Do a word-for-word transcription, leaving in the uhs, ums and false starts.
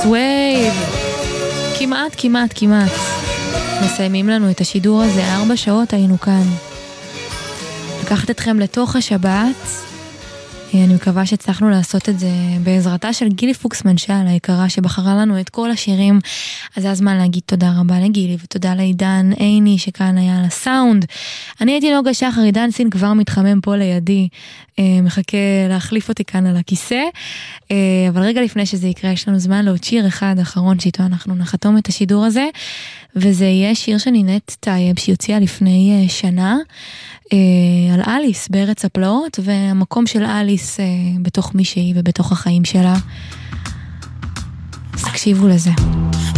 וייב. כמעט, כמעט, כמעט. מסיימים לנו את השידור הזה, ארבע שעות היינו כאן. לקחת אתכם לתוך השבת. אני מקווה שהצלחנו לעשות את זה בעזרתה של גילי פוקס מנשל, היקרה שבחרה לנו את כל השירים. אז זה הזמן להגיד תודה רבה לגילי, ותודה לעידן עיני שכאן היה על הסאונד. אני הייתי נוגה שחר, עידן סין כבר מתחמם פה לידי, מחכה להחליף אותי כאן על הכיסא. אבל רגע לפני שזה יקרה, יש לנו זמן לעוד שיר אחד אחרון שאיתו אנחנו נחתום את השידור הזה, וזה יהיה שיר שנינת טייב שיוציאה לפני שנה, על אליס בארץ הפלאות, והמקום של אליס בתוך מי שהיא ובתוך החיים שלה. אז תקשיבו לזה.